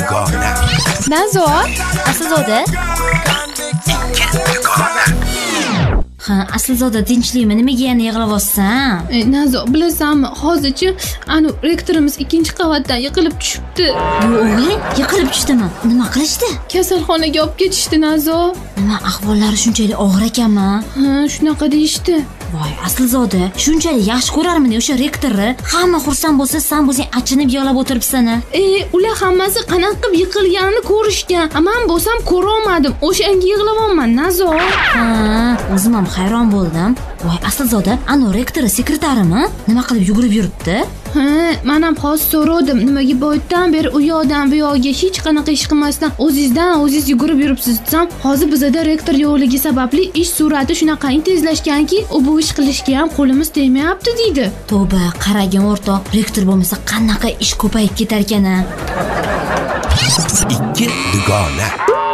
dugona. Nazo, Aslzoda? Ha, Aslzoda tinchlikmi? Nimaga yana yig'layapsan? Nazo, bilasanmi, hozirchi rektorimiz 2-qavatdan yiqilib tushibdi. O'g'ling yiqilib tushdimi? Nima qilishdi? Kasalxonaga olib ketishdi, Nazo. Nima ahvollari shunchalik og'ir ekanmi? Ha, shunaqa deyishdi. Voy, Aslzoda, shunchalik yaxshi ko'rarmidi o'sha rektorni? Hamma xursand bo'lsa, sen o'zing achinib yig'lab o'tiribsan. Ular hammasi qanaqa qilib yiqilganini ko'rishgan. Men bo'lsam ko'ra olmadim. O'shanga yig'layapman, Nazo. Ha, o'zim ham hayron bo'ldim. Voy, Aslzoda, rektori sekretarimi? Nima qilib yugurib yuribdi? Ha, men ham hozir so'radim, nimaga boydan beri u yoqdan bu yoqqa hech qanaqa ish qilmasdan o'zingiz yugurib yuribsiz desam, hozir bizda rektor yo'qligi sababli ish sur'ati shunaqa tezlashganki, u bu ish qilishga ham qo'limiz tegmayapti deydi. Tavba, qaragin o'rtoq, rektor bo'lmasa qanaqa ish ko'payib ketar ekan. Ikki dugona.